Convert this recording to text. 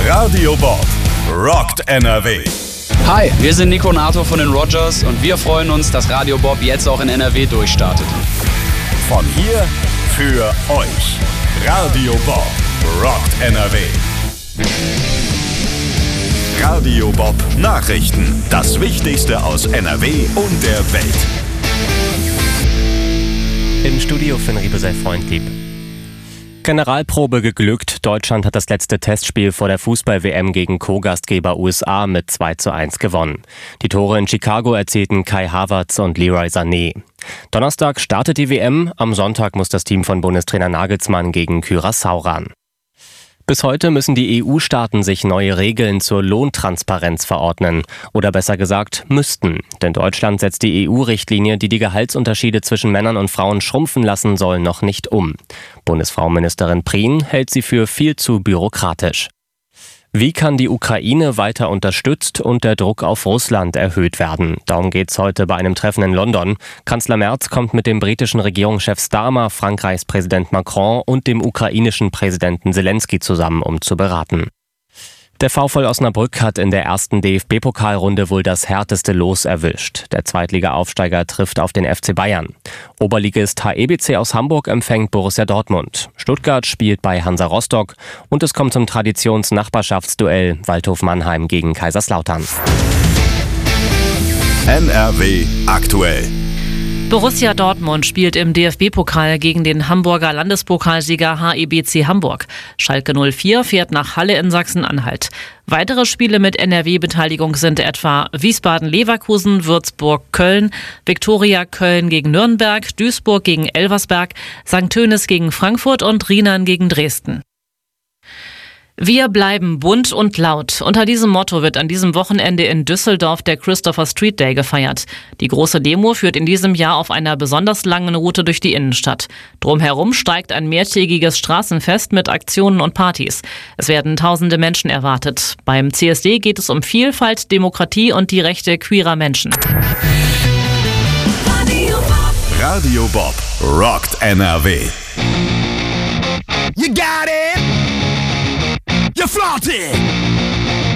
Radio Bob rockt NRW. Hi, wir sind Nico und Arthur von den Rogers und wir freuen uns, dass Radio Bob jetzt auch in NRW durchstartet. Von hier für euch. Radio Bob rockt NRW. Radio Bob Nachrichten. Das Wichtigste aus NRW und der Welt. Im Studio für Riebe sei Freund lieb. Generalprobe geglückt. Deutschland hat das letzte Testspiel vor der Fußball-WM gegen Co-Gastgeber USA mit 2:1 gewonnen. Die Tore in Chicago erzielten Kai Havertz und Leroy Sané. Donnerstag startet die WM. Am Sonntag muss das Team von Bundestrainer Nagelsmann gegen Curaçao ran. Bis heute müssen die EU-Staaten sich neue Regeln zur Lohntransparenz verordnen. Oder besser gesagt, müssten. Denn Deutschland setzt die EU-Richtlinie, die die Gehaltsunterschiede zwischen Männern und Frauen schrumpfen lassen soll, noch nicht um. Bundesfrauenministerin Prien hält sie für viel zu bürokratisch. Wie kann die Ukraine weiter unterstützt und der Druck auf Russland erhöht werden? Darum geht's heute bei einem Treffen in London. Kanzler Merz kommt mit dem britischen Regierungschef Starmer, Frankreichs Präsident Macron und dem ukrainischen Präsidenten Zelensky zusammen, um zu beraten. Der VfL Osnabrück hat in der ersten DFB-Pokalrunde wohl das härteste Los erwischt. Der Zweitliga-Aufsteiger trifft auf den FC Bayern. Oberligist HEBC aus Hamburg empfängt Borussia Dortmund. Stuttgart spielt bei Hansa Rostock und es kommt zum Traditionsnachbarschaftsduell Waldhof Mannheim gegen Kaiserslautern. NRW aktuell. Borussia Dortmund spielt im DFB-Pokal gegen den Hamburger Landespokalsieger HEBC Hamburg. Schalke 04 fährt nach Halle in Sachsen-Anhalt. Weitere Spiele mit NRW-Beteiligung sind etwa Wiesbaden-Leverkusen, Würzburg-Köln, Viktoria Köln gegen Nürnberg, Duisburg gegen Elversberg, St. Tönis gegen Frankfurt und Rienan gegen Dresden. Wir bleiben bunt und laut. Unter diesem Motto wird an diesem Wochenende in Düsseldorf der Christopher Street Day gefeiert. Die große Demo führt in diesem Jahr auf einer besonders langen Route durch die Innenstadt. Drumherum steigt ein mehrtägiges Straßenfest mit Aktionen und Partys. Es werden tausende Menschen erwartet. Beim CSD geht es um Vielfalt, Demokratie und die Rechte queerer Menschen. Radio Bob rockt NRW. You got it! You flaunt it!